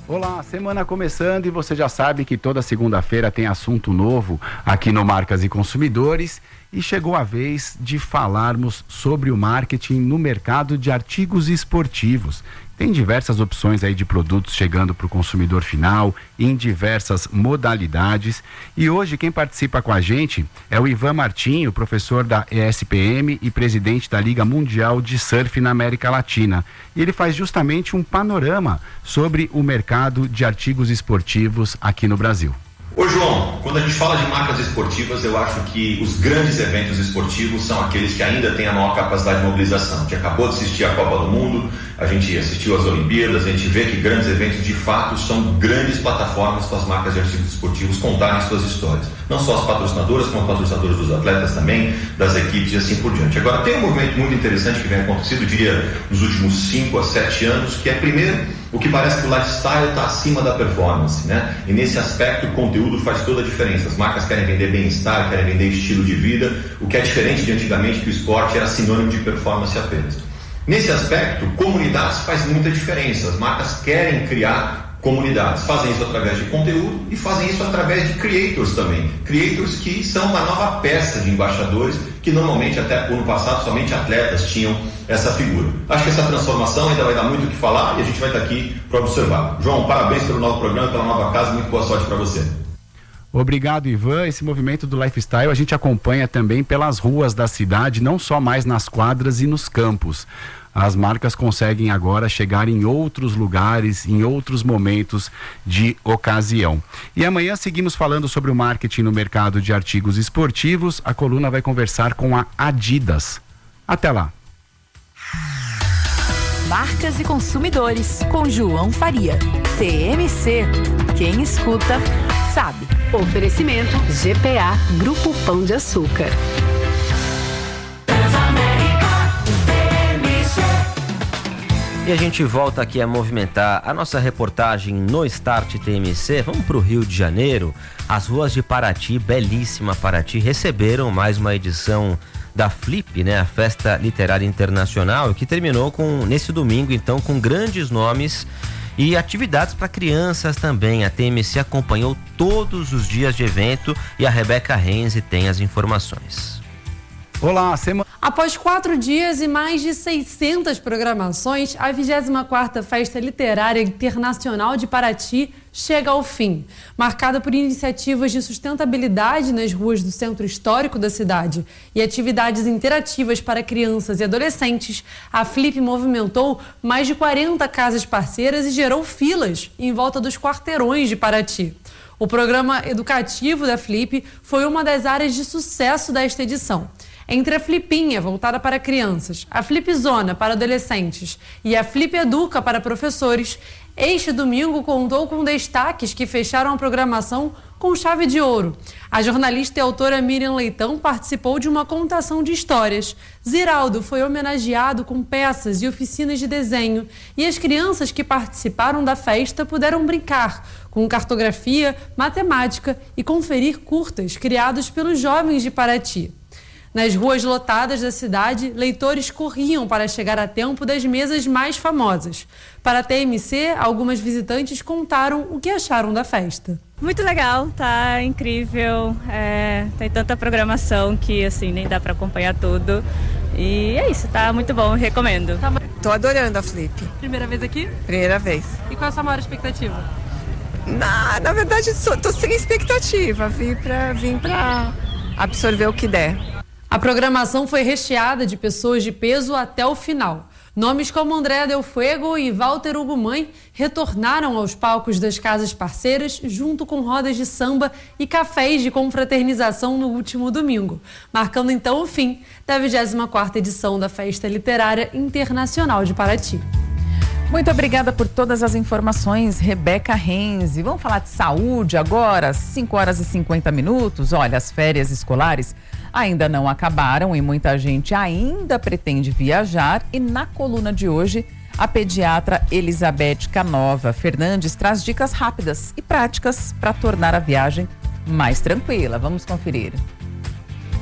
Olá, semana começando e você já sabe que toda segunda-feira tem assunto novo aqui no Marcas e Consumidores e chegou a vez de falarmos sobre o marketing no mercado de artigos esportivos. Tem diversas opções aí de produtos chegando para o consumidor final em diversas modalidades e hoje quem participa com a gente é o Ivan Martinho, professor da E S P M e presidente da Liga Mundial de Surf na América Latina. E ele faz justamente um panorama sobre o mercado de artigos esportivos aqui no Brasil. Ô João, quando a gente fala de marcas esportivas, eu acho que os grandes eventos esportivos são aqueles que ainda têm a maior capacidade de mobilização. A gente acabou de assistir a Copa do Mundo, a gente assistiu às Olimpíadas, a gente vê que grandes eventos de fato são grandes plataformas para as marcas de artigos esportivos contarem suas histórias. Não só as patrocinadoras, como os patrocinadores dos atletas também, das equipes e assim por diante. Agora tem um movimento muito interessante que vem acontecendo, eu diria, nos últimos cinco a sete anos, que é primeiro o que parece que o lifestyle está acima da performance, né? E nesse aspecto o conteúdo faz toda a diferença. As marcas querem vender bem-estar, querem vender estilo de vida, o que é diferente de antigamente, que o esporte era sinônimo de performance apenas. Nesse aspecto, comunidades faz muita diferença. As marcas querem criar comunidades, fazem isso através de conteúdo e fazem isso através de creators também. Creators que são uma nova peça de embaixadores que normalmente até no passado somente atletas tinham essa figura. Acho que essa transformação ainda vai dar muito o que falar e a gente vai estar aqui para observar. João, parabéns pelo novo programa, pela nova casa, muito boa sorte para você. Obrigado, Ivan. Esse movimento do lifestyle a gente acompanha também pelas ruas da cidade, não só mais nas quadras e nos campos. As marcas conseguem agora chegar em outros lugares, em outros momentos de ocasião. E amanhã seguimos falando sobre o marketing no mercado de artigos esportivos. A coluna vai conversar com a Adidas. Até lá. Marcas e Consumidores, com João Faria. T M C. Quem escuta, sabe. Oferecimento G P A, Grupo Pão de Açúcar. E a gente volta aqui a movimentar a nossa reportagem no Start T M C. Vamos para o Rio de Janeiro. As ruas de Paraty, belíssima Paraty, receberam mais uma edição da Flip, né? A Festa Literária Internacional, que terminou com, nesse domingo, então, com grandes nomes e atividades para crianças também. A T M C acompanhou todos os dias de evento e a Rebeca Renzi tem as informações. Olá, semana... Após quatro dias e mais de seiscentas programações, a vigésima quarta Festa Literária Internacional de Paraty chega ao fim. Marcada por iniciativas de sustentabilidade nas ruas do centro histórico da cidade e atividades interativas para crianças e adolescentes, a Flip movimentou mais de quarenta casas parceiras e gerou filas em volta dos quarteirões de Paraty. O programa educativo da Flip foi uma das áreas de sucesso desta edição. Entre a Flipinha, voltada para crianças, a Flipzona para adolescentes e a Flip Educa para professores, este domingo contou com destaques que fecharam a programação com chave de ouro. A jornalista e autora Miriam Leitão participou de uma contação de histórias. Ziraldo foi homenageado com peças e oficinas de desenho e as crianças que participaram da festa puderam brincar com cartografia, matemática e conferir curtas criados pelos jovens de Paraty. Nas ruas lotadas da cidade, leitores corriam para chegar a tempo das mesas mais famosas. Para a T M C, algumas visitantes contaram o que acharam da festa. Muito legal, tá incrível, é, tem tanta programação que assim nem dá para acompanhar tudo. E é isso, tá muito bom, recomendo. Tá... Tô adorando a Flip. Primeira vez aqui? Primeira vez. E qual é a sua maior expectativa? Na, na verdade, sou, tô sem expectativa, vim pra, vim pra absorver o que der. A programação foi recheada de pessoas de peso até o final. Nomes como André Del Fuego e Walter Hugo Mãe retornaram aos palcos das casas parceiras junto com rodas de samba e cafés de confraternização no último domingo, marcando então o fim da vigésima quarta edição da Festa Literária Internacional de Paraty. Muito obrigada por todas as informações, Rebeca Renzi. Vamos falar de saúde agora, cinco horas e cinquenta minutos. Olha, as férias escolares ainda não acabaram e muita gente ainda pretende viajar. E na coluna de hoje, a pediatra Elizabeth Canova Fernandes traz dicas rápidas e práticas para tornar a viagem mais tranquila. Vamos conferir.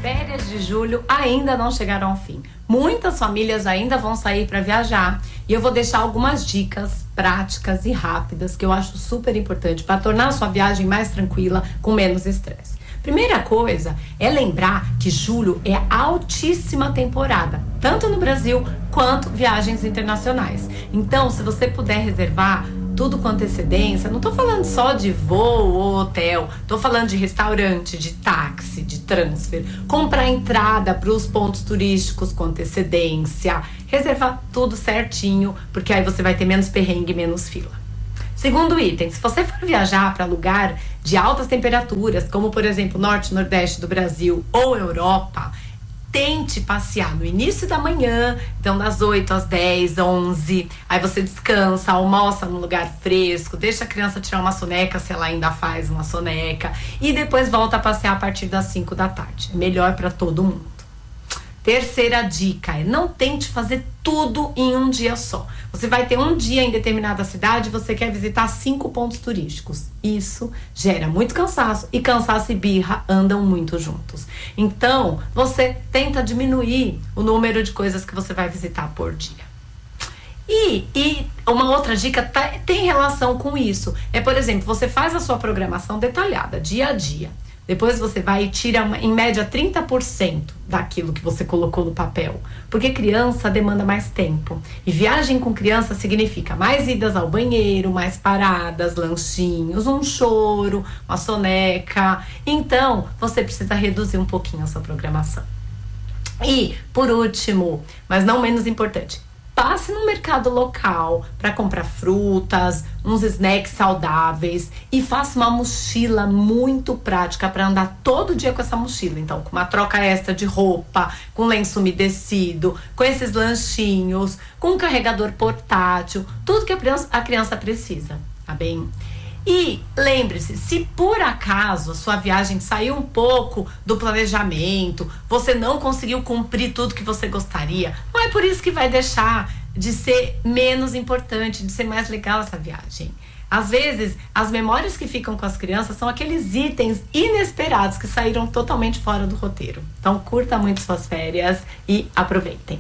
férias de julho ainda não chegaram ao fim. Muitas famílias ainda vão sair para viajar e eu vou deixar algumas dicas práticas e rápidas que eu acho super importante para tornar a sua viagem mais tranquila, com menos estresse. Primeira coisa é lembrar que julho é altíssima temporada, tanto no Brasil quanto viagens internacionais. Então, se você puder reservar tudo com antecedência, não tô falando só de voo ou hotel, tô falando de restaurante, de táxi, de transfer, comprar entrada para os pontos turísticos com antecedência, reservar tudo certinho, porque aí você vai ter menos perrengue e menos fila. Segundo item, se você for viajar para lugar de altas temperaturas, como por exemplo norte e nordeste do Brasil ou Europa, tente passear no início da manhã, então das oito às dez, onze, aí você descansa, almoça num lugar fresco, deixa a criança tirar uma soneca, se ela ainda faz uma soneca, e depois volta a passear a partir das cinco da tarde. É melhor para todo mundo. Terceira dica é não tente fazer tudo em um dia só. Você vai ter um dia em determinada cidade e você quer visitar cinco pontos turísticos. Isso gera muito cansaço e cansaço e birra andam muito juntos. Então, você tenta diminuir o número de coisas que você vai visitar por dia. E, e uma outra dica tá, tem relação com isso. É, por exemplo, você faz a sua programação detalhada, dia a dia. Depois você vai e tira, uma, em média, trinta por cento daquilo que você colocou no papel. Porque criança demanda mais tempo. E viagem com criança significa mais idas ao banheiro, mais paradas, lanchinhos, um choro, uma soneca. Então, você precisa reduzir um pouquinho a sua programação. E, por último, mas não menos importante, passe no mercado local para comprar frutas, uns snacks saudáveis e faça uma mochila muito prática para andar todo dia com essa mochila. Então, com uma troca extra de roupa, com lenço umedecido, com esses lanchinhos, com um carregador portátil, tudo que a criança, a criança precisa, tá bem? E lembre-se, se por acaso a sua viagem saiu um pouco do planejamento, você não conseguiu cumprir tudo que você gostaria, não é por isso que vai deixar de ser menos importante, de ser mais legal essa viagem. Às vezes, as memórias que ficam com as crianças são aqueles itens inesperados que saíram totalmente fora do roteiro. Então, curta muito suas férias e aproveitem.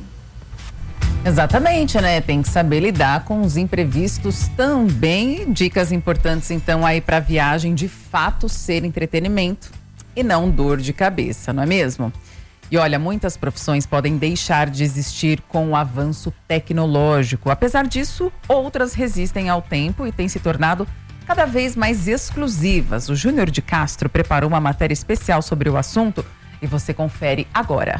Exatamente, né? Tem que saber lidar com os imprevistos também. Dicas importantes, então, aí para viagem de fato ser entretenimento e não dor de cabeça, não é mesmo? E olha, muitas profissões podem deixar de existir com o avanço tecnológico. Apesar disso, outras resistem ao tempo e têm se tornado cada vez mais exclusivas. O Júnior de Castro preparou uma matéria especial sobre o assunto e você confere agora.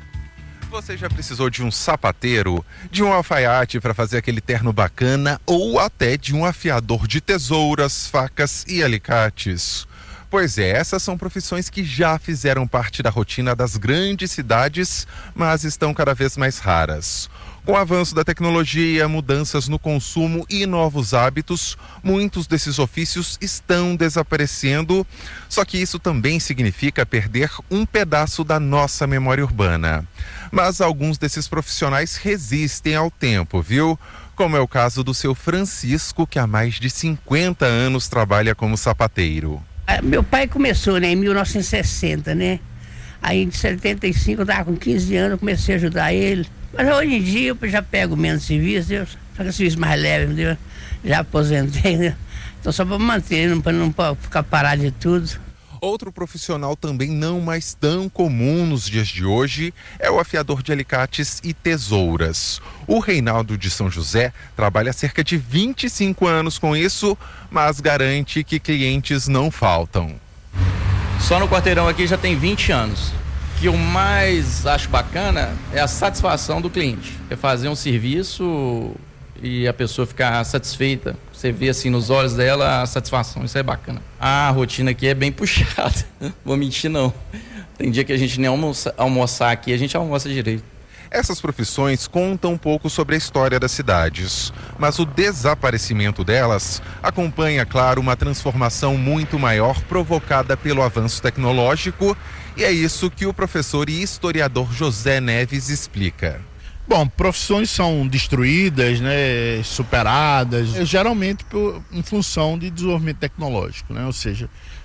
Você já precisou de um sapateiro, de um alfaiate para fazer aquele terno bacana ou até de um afiador de tesouras, facas e alicates? Pois é, essas são profissões que já fizeram parte da rotina das grandes cidades, mas estão cada vez mais raras. Com o avanço da tecnologia, mudanças no consumo e novos hábitos, muitos desses ofícios estão desaparecendo, só que isso também significa perder um pedaço da nossa memória urbana. Mas alguns desses profissionais resistem ao tempo, viu? Como é o caso do seu Francisco, que há mais de cinquenta anos trabalha como sapateiro. Meu pai começou, né, em mil novecentos e sessenta, né? Aí em setenta e cinco eu estava com quinze anos, comecei a ajudar ele. Mas hoje em dia eu já pego menos serviço, eu só que serviço mais leve, entendeu? Já aposentei, né? Então só para manter, para não ficar parado de tudo. Outro profissional também não mais tão comum nos dias de hoje é o afiador de alicates e tesouras. O Reinaldo de São José trabalha há cerca de vinte e cinco anos com isso, mas garante que clientes não faltam. Só no quarteirão aqui já tem vinte anos. O que eu mais acho bacana é a satisfação do cliente. É fazer um serviço e a pessoa ficar satisfeita. Você vê assim nos olhos dela a satisfação, isso é bacana. A rotina aqui é bem puxada, vou mentir não. Tem dia que a gente nem almoça, almoçar aqui, a gente almoça direito. Essas profissões contam um pouco sobre a história das cidades, mas o desaparecimento delas acompanha, claro, uma transformação muito maior provocada pelo avanço tecnológico, e é isso que o professor e historiador José Neves explica. Bom, profissões são destruídas, né, superadas, geralmente por, em função de desenvolvimento tecnológico, né? Ou seja,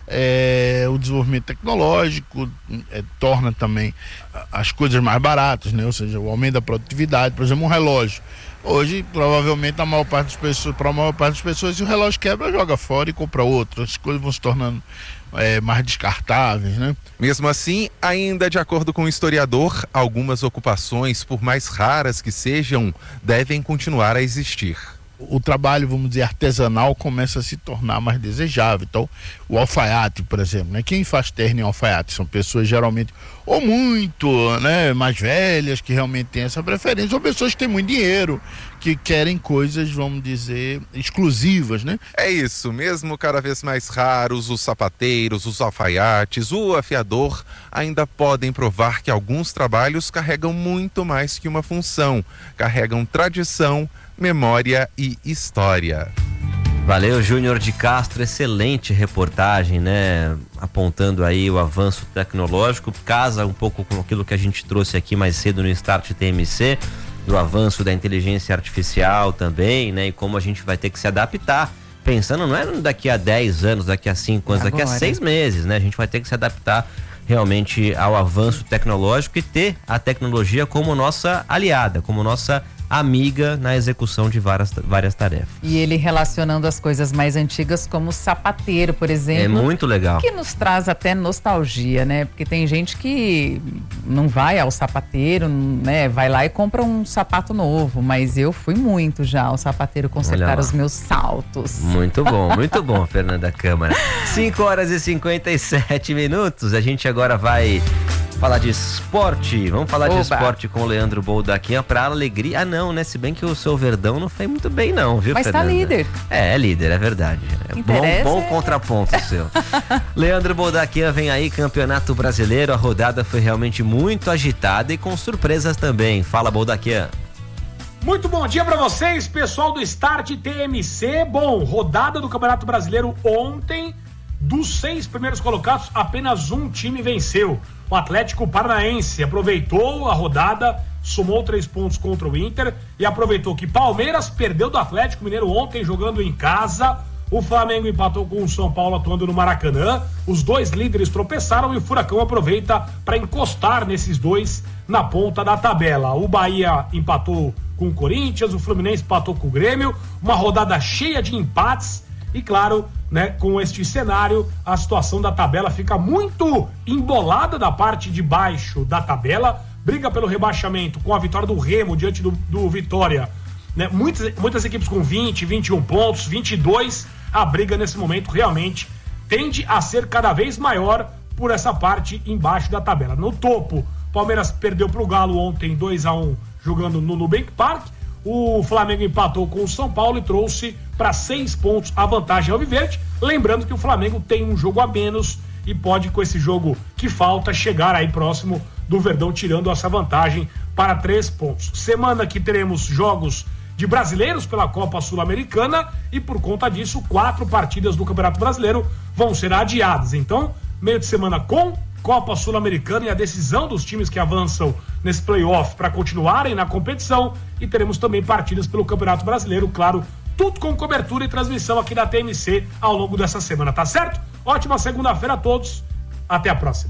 é, o desenvolvimento tecnológico é, torna também as coisas mais baratas, né? Ou seja, o aumento da produtividade. Por exemplo, um relógio. Hoje, provavelmente, a maior parte das pessoas, para a maior parte das pessoas, se o relógio quebra, joga fora e compra outro. As coisas vão se tornando é, mais descartáveis, né? Mesmo assim, ainda de acordo com o historiador, algumas ocupações, por mais raras que sejam, devem continuar a existir. O trabalho, vamos dizer, artesanal começa a se tornar mais desejável. Então, o alfaiate, por exemplo, né? Quem faz terno em alfaiate são pessoas geralmente ou muito, né, mais velhas, que realmente têm essa preferência, ou pessoas que têm muito dinheiro, que querem coisas, vamos dizer, exclusivas, né? É isso, mesmo cada vez mais raros, os sapateiros, os alfaiates, o afiador ainda podem provar que alguns trabalhos carregam muito mais que uma função, carregam tradição, memória e história. Valeu, Júnior de Castro, excelente reportagem, né? Apontando aí o avanço tecnológico, casa um pouco com aquilo que a gente trouxe aqui mais cedo no Start T M C, do avanço da inteligência artificial também, né? E como a gente vai ter que se adaptar, pensando não é daqui a dez anos, daqui a cinco anos, Agora. daqui a seis meses, né? A gente vai ter que se adaptar realmente ao avanço tecnológico e ter a tecnologia como nossa aliada, como nossa amiga na execução de várias, várias tarefas. E ele relacionando as coisas mais antigas como o sapateiro, por exemplo. É muito legal. Que nos traz até nostalgia, né? Porque tem gente que não vai ao sapateiro, né? Vai lá e compra um sapato novo, mas eu fui muito já ao sapateiro consertar os meus saltos. Muito bom, muito bom, Fernanda Câmara. cinco horas e cinquenta e sete minutos, a gente agora vai falar de esporte. Vamos falar Oba. de esporte com o Leandro Boldaquinha pra alegria. Ah, não, né? Se bem que o seu Verdão não foi muito bem, não, viu, Mas Fernanda? tá líder. É, é líder, é verdade. É bom, bom é... contraponto seu. Leandro Boldaquinha vem aí, Campeonato Brasileiro. A rodada foi realmente muito agitada e com surpresas também. Fala, Boldaquinha. Muito bom dia pra vocês, pessoal do Start T M C. Bom, rodada do Campeonato Brasileiro ontem. Dos seis primeiros colocados, apenas um time venceu. O Atlético Paranaense aproveitou a rodada, somou três pontos contra o Inter e aproveitou que Palmeiras perdeu do Atlético Mineiro ontem jogando em casa. O Flamengo empatou com o São Paulo atuando no Maracanã. Os dois líderes tropeçaram e o Furacão aproveita para encostar nesses dois na ponta da tabela. O Bahia empatou com o Corinthians, o Fluminense empatou com o Grêmio. Uma rodada cheia de empates. E claro, né, com este cenário, a situação da tabela fica muito embolada da parte de baixo da tabela. Briga pelo rebaixamento com a vitória do Remo diante do, do Vitória. Né, muitas, muitas equipes com vinte, vinte e um pontos, vinte e dois. A briga nesse momento realmente tende a ser cada vez maior por essa parte embaixo da tabela. No topo, Palmeiras perdeu para o Galo ontem dois a um jogando no Nubank Park. O Flamengo empatou com o São Paulo e trouxe para seis pontos a vantagem alviverde. Lembrando que o Flamengo tem um jogo a menos e pode, com esse jogo que falta, chegar aí próximo do Verdão, tirando essa vantagem para três pontos. Semana que teremos jogos de brasileiros pela Copa Sul-Americana e, por conta disso, quatro partidas do Campeonato Brasileiro vão ser adiadas. Então, meio de semana com Copa Sul-Americana e a decisão dos times que avançam nesse playoff para continuarem na competição, e teremos também partidas pelo Campeonato Brasileiro, claro, tudo com cobertura e transmissão aqui da T M C ao longo dessa semana, tá certo? Ótima segunda-feira a todos, até a próxima.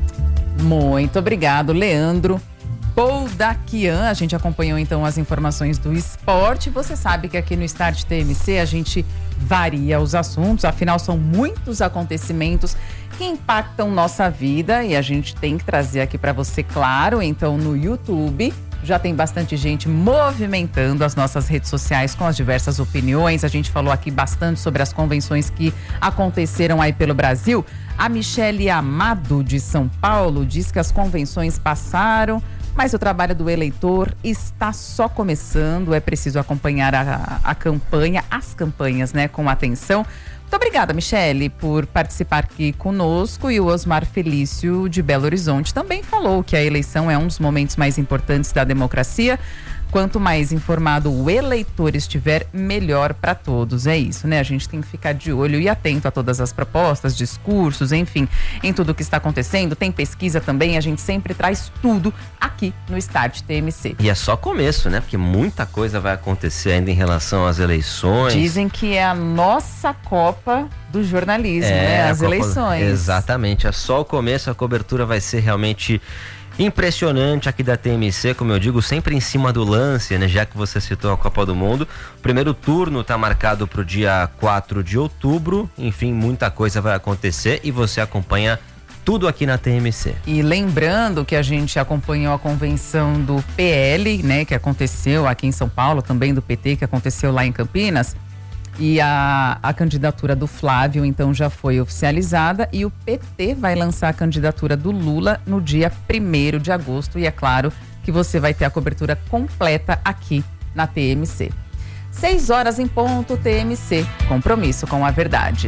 Muito obrigado, Leandro Boldaquian. A gente acompanhou então as informações do esporte. Você sabe que aqui no Start T M C a gente varia os assuntos, afinal são muitos acontecimentos que impactam nossa vida e a gente tem que trazer aqui para você, claro. Então no YouTube já tem bastante gente movimentando as nossas redes sociais com as diversas opiniões. A gente falou aqui bastante sobre as convenções que aconteceram aí pelo Brasil. A Michele Amado, de São Paulo, diz que as convenções passaram, mas o trabalho do eleitor está só começando. É preciso acompanhar a, a campanha, as campanhas, né, com atenção. Muito obrigada, Michele, por participar aqui conosco. E o Osmar Felício, de Belo Horizonte, também falou que a eleição é um dos momentos mais importantes da democracia. quanto mais informado o eleitor estiver, melhor para todos. É isso, né? A gente tem que ficar de olho e atento a todas as propostas, discursos, enfim, em tudo que está acontecendo. Tem pesquisa também, a gente sempre traz tudo aqui no Start T M C. E é só começo, né? Porque muita coisa vai acontecer ainda em relação às eleições. Dizem que é a nossa Copa do jornalismo, é, né? As Copa... eleições. Exatamente, é só o começo, a cobertura vai ser realmente impressionante aqui da T M C, como eu digo, sempre em cima do lance, né? Já que você citou a Copa do Mundo. O primeiro turno está marcado para o dia quatro de outubro. Enfim, muita coisa vai acontecer e você acompanha tudo aqui na T M C. E lembrando que a gente acompanhou a convenção do P L, né? Que aconteceu aqui em São Paulo, também do P T, que aconteceu lá em Campinas. E a, a candidatura do Flávio, então, já foi oficializada e o P T vai lançar a candidatura do Lula no dia primeiro de agosto. E é claro que você vai ter a cobertura completa aqui na T M C. Seis horas em ponto, T M C. Compromisso com a verdade.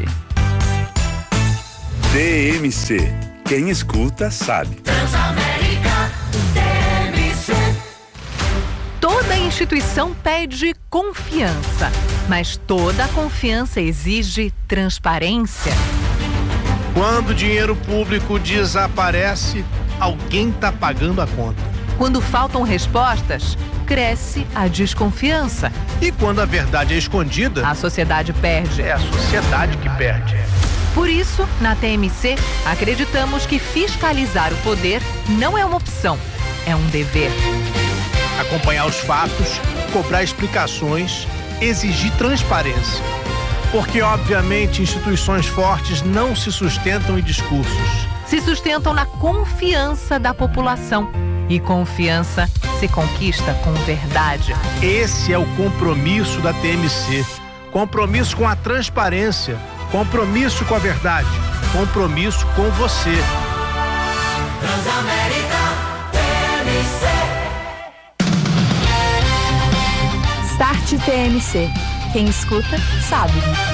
T M C. Quem escuta sabe. Transamérica, T M C. Toda instituição pede confiança, mas toda confiança exige transparência. Quando o dinheiro público desaparece, alguém está pagando a conta. Quando faltam respostas, cresce a desconfiança. E quando a verdade é escondida, a sociedade perde. É a sociedade que perde. Por isso, na T M C, acreditamos que fiscalizar o poder não é uma opção, é um dever. Acompanhar os fatos, cobrar explicações, exigir transparência. Porque, obviamente, instituições fortes não se sustentam em discursos. Se sustentam na confiança da população. E confiança se conquista com verdade. Esse é o compromisso da T M C. Compromisso com a transparência. Compromisso com a verdade. Compromisso com você. Transamérica T M C. Start T M C. Quem escuta, sabe.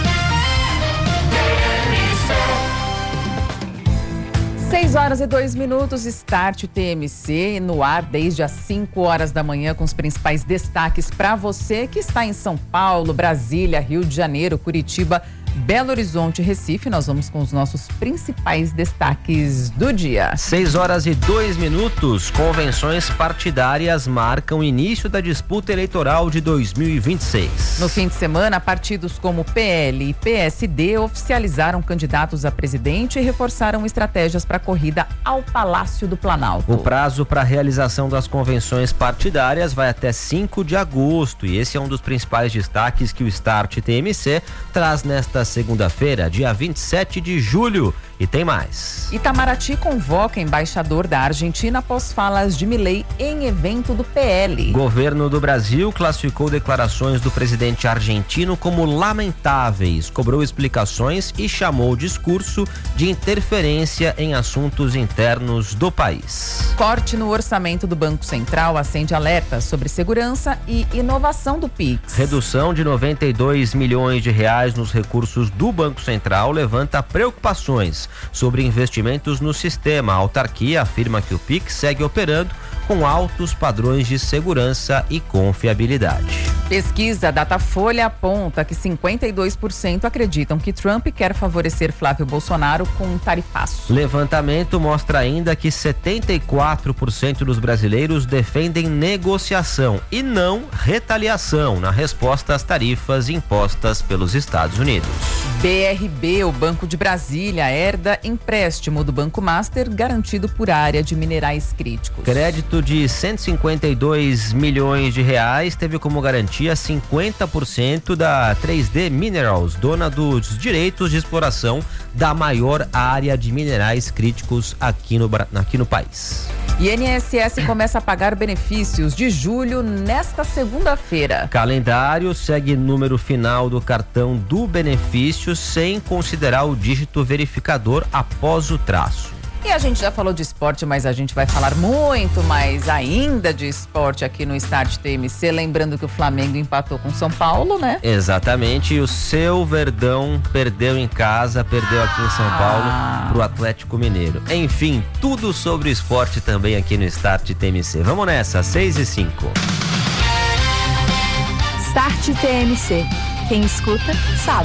seis horas e dois minutos, Start T M C no ar desde as cinco horas da manhã com os principais destaques para você que está em São Paulo, Brasília, Rio de Janeiro, Curitiba, Belo Horizonte, Recife. Nós vamos com os nossos principais destaques do dia. seis horas e dois minutos. Convenções partidárias marcam o início da disputa eleitoral de dois mil e vinte e seis. No fim de semana, partidos como P L e P S D oficializaram candidatos a presidente e reforçaram estratégias para a corrida ao Palácio do Planalto. O prazo para a realização das convenções partidárias vai até cinco de agosto e esse é um dos principais destaques que o Start T M C traz nesta segunda-feira, dia vinte e sete de julho. E tem mais. Itamaraty convoca embaixador da Argentina após falas de Milei em evento do P L. Governo do Brasil classificou declarações do presidente argentino como lamentáveis, cobrou explicações e chamou o discurso de interferência em assuntos internos do país. Corte no orçamento do Banco Central acende alertas sobre segurança e inovação do Pix. Redução de noventa e dois milhões de reais nos recursos do Banco Central levanta preocupações sobre investimentos no sistema. A autarquia afirma que o Pix segue operando com altos padrões de segurança e confiabilidade. Pesquisa Datafolha aponta que cinquenta e dois por cento acreditam que Trump quer favorecer Flávio Bolsonaro com um tarifaço. Levantamento mostra ainda que setenta e quatro por cento dos brasileiros defendem negociação e não retaliação na resposta às tarifas impostas pelos Estados Unidos. B R B, o Banco de Brasília, herda empréstimo do Banco Master garantido por área de minerais críticos. Crédito de cento e cinquenta e dois milhões de reais teve como garantia cinquenta por cento da três D Minerals, dona dos direitos de exploração da maior área de minerais críticos aqui no, aqui no país. I N S S começa a pagar benefícios de julho nesta segunda-feira. Calendário segue número final do cartão do benefício sem considerar o dígito verificador após o traço. E a gente já falou de esporte, mas a gente vai falar muito mais ainda de esporte aqui no Start T M C. Lembrando que o Flamengo empatou com São Paulo, né? Exatamente. E o seu Verdão perdeu em casa, perdeu aqui em São Paulo ah. pro Atlético Mineiro. Enfim, tudo sobre esporte também aqui no Start T M C. Vamos nessa, seis e cinco. Start T M C. Quem escuta, sabe.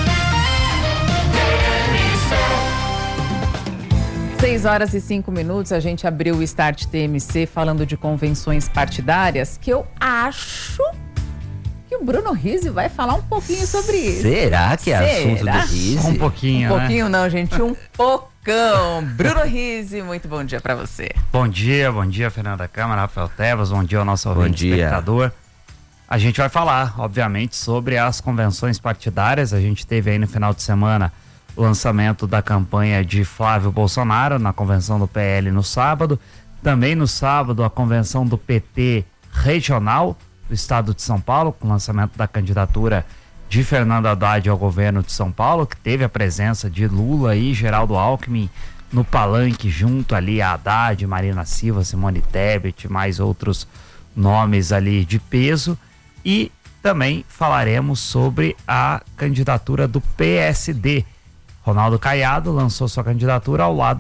seis horas e cinco minutos, a gente abriu o Start T M C falando de convenções partidárias, que eu acho que o Bruno Rizzi vai falar um pouquinho sobre isso. Será que é Será? assunto do Rizzi? Um pouquinho, Um pouquinho né? não, gente, um pocão. Bruno Rizzi, muito bom dia pra você. Bom dia, bom dia, Fernanda Câmara, Rafael Tebas, bom dia ao nosso ouvinte espectador. A gente vai falar, obviamente, sobre as convenções partidárias. A gente teve aí no final de semana o lançamento da campanha de Flávio Bolsonaro na convenção do P L no sábado. Também no sábado a convenção do P T regional do estado de São Paulo, com o lançamento da candidatura de Fernando Haddad ao governo de São Paulo, que teve a presença de Lula e Geraldo Alckmin no palanque, junto ali a Haddad, Marina Silva, Simone Tebet, mais outros nomes ali de peso. E também falaremos sobre a candidatura do P S D. Ronaldo Caiado lançou sua candidatura ao lado